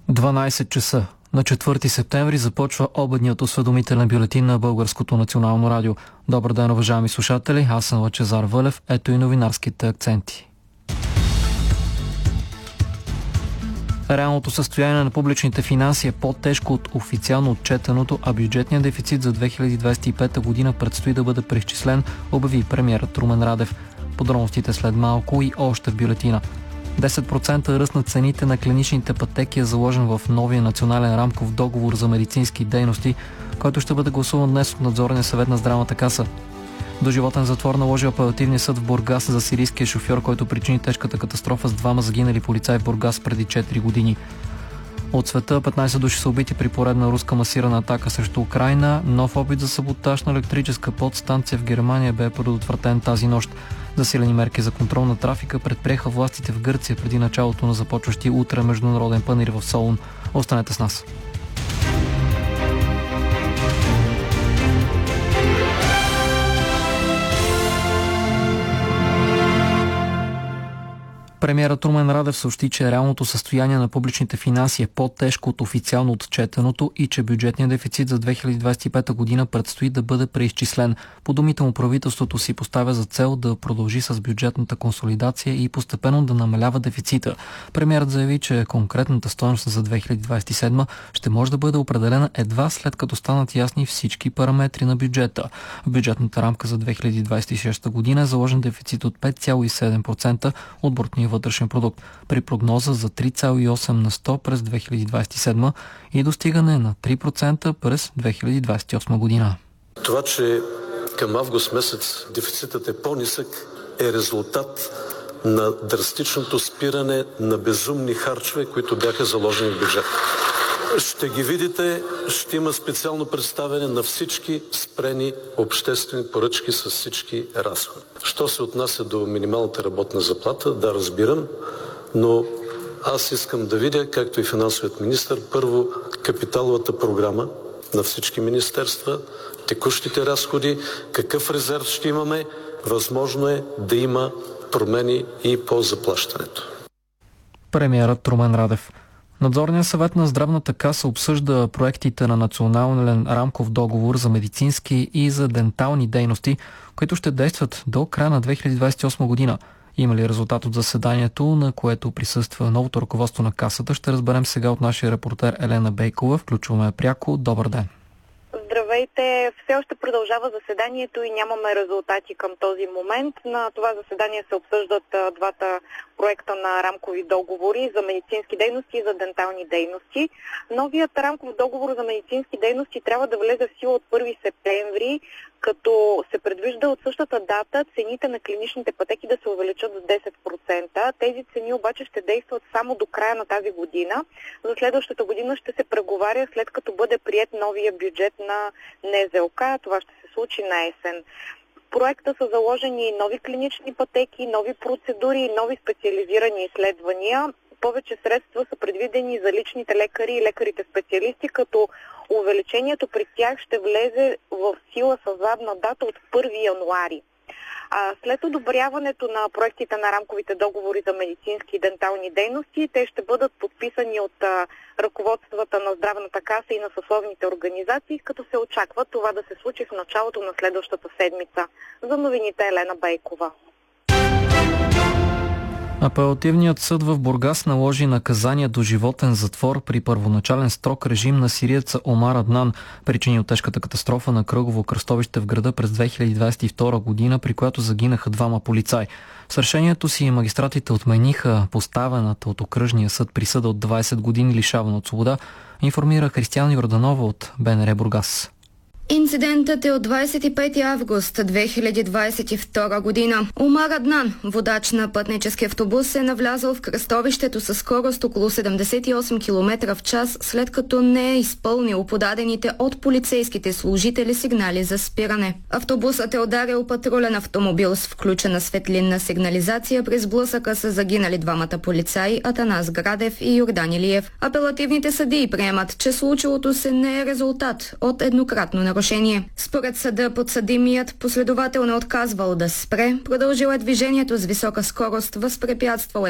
12 часа. На 4 септември започва обедният осведомителен бюлетин на Българското национално радио. Добър ден, уважаеми слушатели, аз съм Лъчезар Вълев. Ето и новинарските акценти. Реалното състояние на публичните финанси е по-тежко от официално отчетеното, а бюджетният дефицит за 2025 година предстои да бъде преизчислен, обяви премиерът Румен Радев. Подробностите след малко и още в бюлетина. 10% ръст на цените на клиничните пътеки е заложен в новия национален рамков договор за медицински дейности, който ще бъде гласуван днес от надзорния съвет на Здравната каса. Доживотен затвор наложи апелативния съд в Бургас за сирийския шофьор, който причини тежката катастрофа с 2 загинали полицаи в Бургас преди 4 години. От света 15 души са убити при поредна руска масирана атака срещу Украйна. Нов опит за саботаж на електрическа подстанция в Германия бе предотвратен тази нощ. Засилени мерки за контрол на трафика предприеха властите в Гърция преди началото на започващия утре международен панаир в Солун. Останете с нас. Премиерът Румен Радев съобщи, че реалното състояние на публичните финанси е по-тежко от официално отчетеното и че бюджетният дефицит за 2025 година предстои да бъде преизчислен. По думите му, правителството си поставя за цел да продължи с бюджетната консолидация и постепенно да намалява дефицита. Премиерът заяви, че конкретната стойност за 2027 ще може да бъде определена едва след като станат ясни всички параметри на бюджета. В бюджетната рамка за 2026 година е заложен дефицит от 5,7% от брутния вътрешен продукт, при прогноза за 3,8% през 2027 и достигане на 3% през 2028 година. Това, че към август месец дефицитът е по-нисък, е резултат на драстичното спиране на безумни харчове, които бяха заложени в бюджета. Ще ги видите, ще има специално представяне на всички спрени обществени поръчки с всички разходи. Що се отнася до минималната работна заплата, да, разбирам, но аз искам да видя, както и финансовият министър, първо капиталовата програма на всички министерства, текущите разходи, какъв резерв ще имаме, възможно е да има промени и по заплащането. Премиерът Румен Радев. Надзорният съвет на Здравната каса обсъжда проектите на национален рамков договор за медицински и за дентални дейности, които ще действат до края на 2028 година. Има ли резултат от заседанието, на което присъства новото ръководство на касата, ще разберем сега от нашия репортер Елена Бейкова. Включваме пряко. Добър ден! Здравейте! Все още продължава заседанието и нямаме резултати към този момент. На това заседание се обсъждат двата проекта на рамкови договори за медицински дейности и за дентални дейности. Новият рамков договор за медицински дейности трябва да влезе в сила от 1 септември, като се предвижда от същата дата цените на клиничните пътеки да се увеличат с 10%. Тези цени обаче ще действат само до края на тази година. За следващата година ще се преговаря след като бъде приет новия бюджет на НЗОК. Това ще се случи на есен. В проекта са заложени нови клинични пътеки, нови процедури и нови специализирани изследвания. Повече средства са предвидени за личните лекари и лекарите специалисти, като увеличението при тях ще влезе в сила с задна дата от 1 януари. След одобряването на проектите на рамковите договори за медицински и дентални дейности, те ще бъдат подписани от ръководствата на Здравната каса и на съсловните организации, като се очаква това да се случи в началото на следващата седмица. За новините Елена Бейкова. Апелативният съд в Бургас наложи наказание доживотен затвор при първоначален строг режим на сириеца Омар Аднан, причинил тежката катастрофа на кръгово кръстовище в града през 2022 година, при която загинаха 2 полицаи. С решението си магистратите отмениха поставената от окръжния съд присъда от 20 години лишаване от свобода, информира Християна Йорданова от БНР Бургас. Инцидентът е от 25 август 2022 година. Омар Аднан, водач на пътнически автобус, е навлязъл в кръстовището със скорост около 78 км в час, след като не е изпълнил подадените от полицейските служители сигнали за спиране. Автобусът е ударил патрулен автомобил с включена светлинна сигнализация. При сблъсъка са загинали 2 полицаи, Атанас Градев и Йордан Илиев. Апелативните съдии приемат, че случилото се не е резултат от еднократно нарушение. Според съда, подсъдимият последователно отказвал да спре, продължил е движението с висока скорост, възпрепятствал